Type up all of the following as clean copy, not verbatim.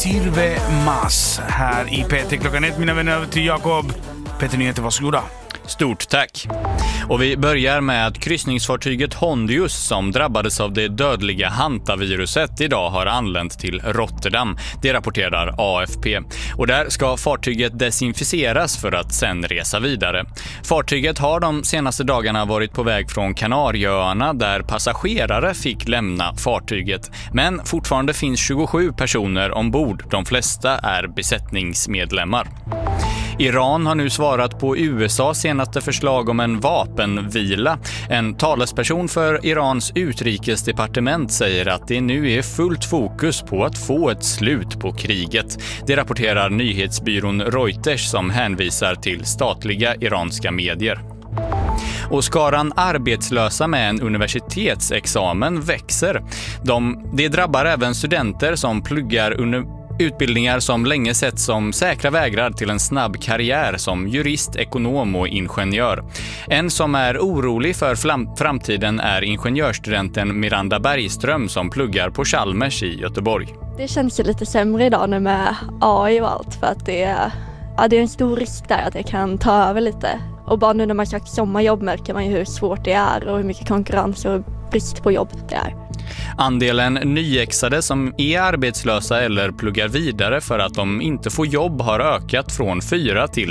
Sirve Mas här i Peter klockan 1. Mina vänner, över till Jakob. Peter, nyheter, varsågoda. Stort tack. Och vi börjar med att kryssningsfartyget Hondius som drabbades av det dödliga hantaviruset idag har anlänt till Rotterdam. Det rapporterar AFP. Och där ska fartyget desinficeras för att sen resa vidare. Fartyget har de senaste dagarna varit på väg från Kanarieöarna där passagerare fick lämna fartyget. Men fortfarande finns 27 personer ombord. De flesta är besättningsmedlemmar. Iran har nu svarat på USAs senaste förslag om en vapenvila. En talesperson för Irans utrikesdepartement säger att det nu är fullt fokus på att få ett slut på kriget. Det rapporterar nyhetsbyrån Reuters som hänvisar till statliga iranska medier. Och skaran arbetslösa med en universitetsexamen växer. Det drabbar även studenter som pluggar utbildningar som länge sett som säkra vägar till en snabb karriär som jurist, ekonom och ingenjör. En som är orolig för framtiden är ingenjörsstudenten Miranda Bergström som pluggar på Chalmers i Göteborg. Det känns ju lite sämre idag nu med AI och allt för att det är en stor risk där att det kan ta över lite. Och bara nu när man söker sommarjobb märker man ju hur svårt det är och hur mycket konkurrens och brist på jobb det är. Andelen nyexade som är arbetslösa eller pluggar vidare för att de inte får jobb har ökat från 4 till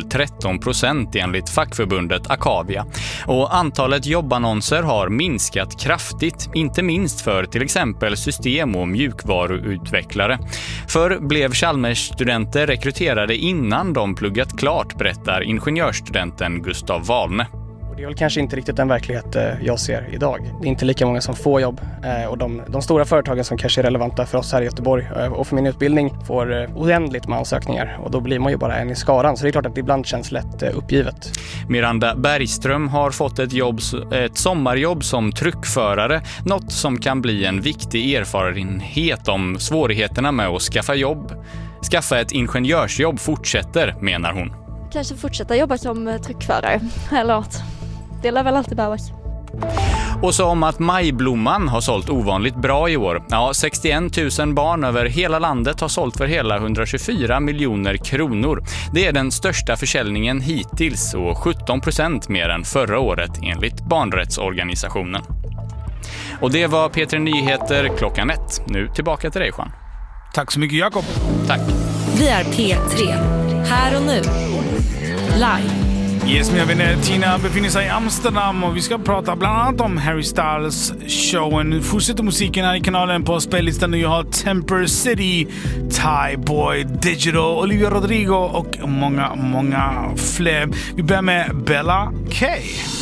13% enligt fackförbundet Akavia. Och antalet jobbannonser har minskat kraftigt, inte minst för till exempel system- och mjukvaruutvecklare. För blev Chalmers-studenter rekryterade innan de pluggat klart, berättar ingenjörsstudenten Gustav Wahlne. Det är väl kanske inte riktigt den verklighet jag ser idag. Det är inte lika många som får jobb och de stora företagen som kanske är relevanta för oss här i Göteborg och för min utbildning får oändligt med ansökningar och då blir man ju bara en i skaran, så det är klart att det ibland känns lätt uppgivet. Miranda Bergström har fått ett sommarjobb som truckförare, något som kan bli en viktig erfarenhet om svårigheterna med att skaffa ett ingenjörsjobb fortsätter, menar hon. Kanske fortsätta jobba som truckförare eller något. Det lär väl alltid behövas. Och så om att majblomman har sålt ovanligt bra i år. Ja, 61 000 barn över hela landet har sålt för hela 124 miljoner kronor. Det är den största försäljningen hittills och 17% mer än förra året enligt barnrättsorganisationen. Och det var P3 Nyheter klockan 1. Nu tillbaka till dig, Juan. Tack så mycket, Jakob. Tack. Vi är P3. Här och nu. Live. Yes, mina vänner, Tina befinner sig i Amsterdam och vi ska prata bland annat om Harry Styles showen. Nu fortsätter musiken här i kanalen på spellistan. Nu har Temper City, Thai Boy, Digital, Olivia Rodrigo och många fler. Vi börjar med Bella K.